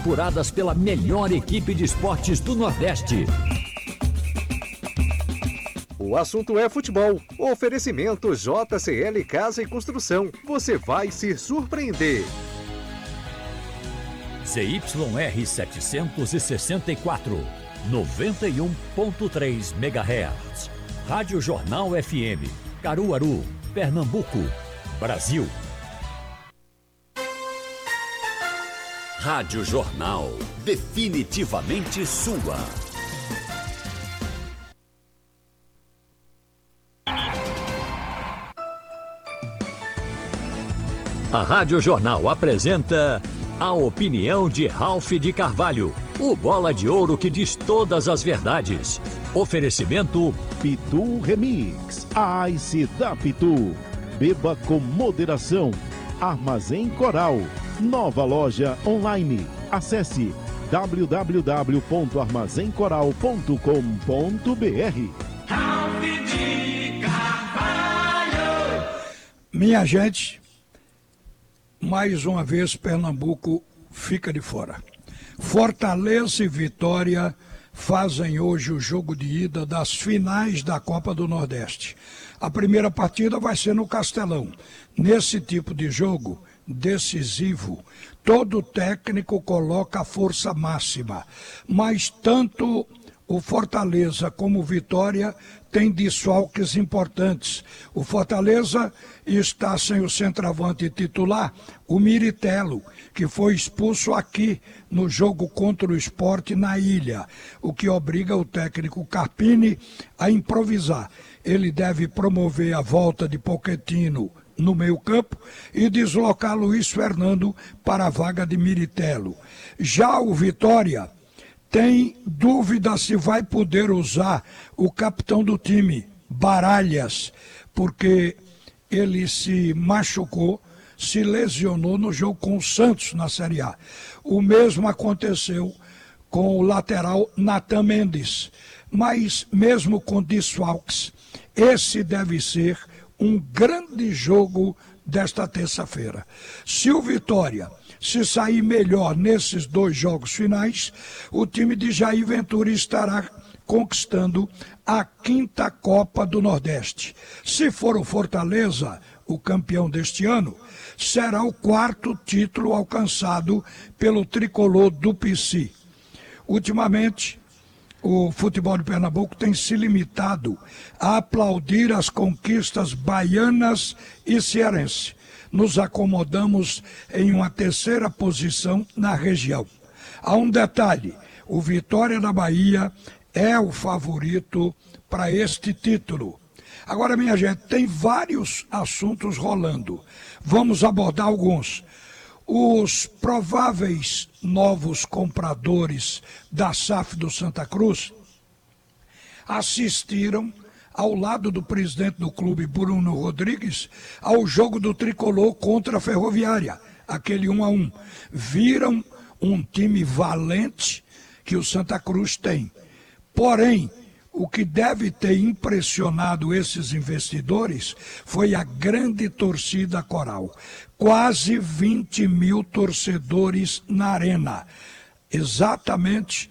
apuradas pela melhor equipe de esportes do Nordeste. O assunto é futebol. Oferecimento JCL Casa e Construção. Você vai se surpreender. ZYR 764, 91.3 MHz. Rádio Jornal FM, Caruaru, Pernambuco, Brasil. Rádio Jornal, definitivamente sua. A Rádio Jornal apresenta a opinião de Ralph de Carvalho, o bola de ouro que diz todas as verdades. Oferecimento Pitu Remix, a Ice da Pitu. Beba com moderação. Armazém Coral, nova loja online. Acesse www.armazencoral.com.br. Ralph de Carvalho. Minha gente, mais uma vez Pernambuco fica de fora. Fortaleza e Vitória fazem hoje o jogo de ida das finais da Copa do Nordeste. A primeira partida vai ser no Castelão. Nesse tipo de jogo decisivo, todo técnico coloca a força máxima, mas tanto o Fortaleza como o Vitória têm desfalques importantes. O Fortaleza está sem o centroavante titular, o Miritello, que foi expulso aqui no jogo contra o Sport na Ilha, o que obriga o técnico Carpini a improvisar. Ele deve promover a volta de Pochettino no meio-campo e deslocar Luiz Fernando para a vaga de Miritello. Já o Vitória tem dúvida se vai poder usar o capitão do time, Baralhas, porque ele se machucou, se lesionou no jogo com o Santos na Série A. O mesmo aconteceu com o lateral Natan Mendes. Mas mesmo com desfalques, esse deve ser um grande jogo desta terça-feira. Se o Vitória se sair melhor nesses dois jogos finais, o time de Jair Ventura estará conquistando a 5ª Copa do Nordeste. Se for o Fortaleza, o campeão deste ano, será o 4º título alcançado pelo tricolor do PC. Ultimamente, o futebol de Pernambuco tem se limitado a aplaudir as conquistas baianas e cearense. Nos acomodamos em uma 3ª posição na região. Há um detalhe, o Vitória da Bahia é o favorito para este título. Agora, minha gente, tem vários assuntos rolando. Vamos abordar alguns. Os prováveis novos compradores da SAF do Santa Cruz assistiram, ao lado do presidente do clube, Bruno Rodrigues, ao jogo do Tricolor contra a Ferroviária, aquele 1-1. Viram um time valente que o Santa Cruz tem. Porém, o que deve ter impressionado esses investidores foi a grande torcida coral. Quase 20 mil torcedores na arena. Exatamente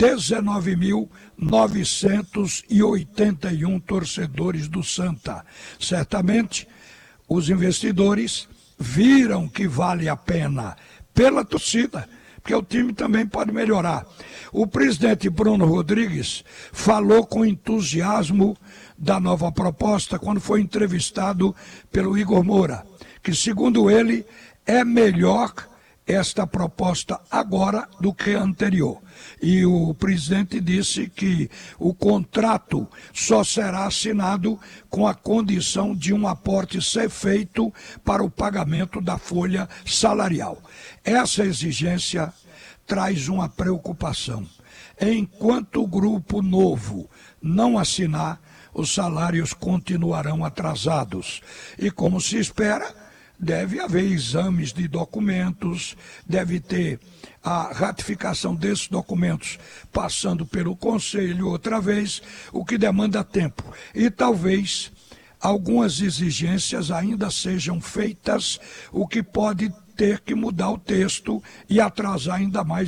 19.981 torcedores do Santa. Certamente, os investidores viram que vale a pena pela torcida, porque o time também pode melhorar. O presidente Bruno Rodrigues falou com entusiasmo da nova proposta quando foi entrevistado pelo Igor Moura, que segundo ele é melhor esta proposta agora do que a anterior. E o presidente disse que o contrato só será assinado com a condição de um aporte ser feito para o pagamento da folha salarial. Essa exigência traz uma preocupação. Enquanto o grupo novo não assinar, os salários continuarão atrasados. E como se espera, deve haver exames de documentos, deve ter a ratificação desses documentos passando pelo Conselho outra vez, o que demanda tempo. E talvez algumas exigências ainda sejam feitas, o que pode ter que mudar o texto e atrasar ainda mais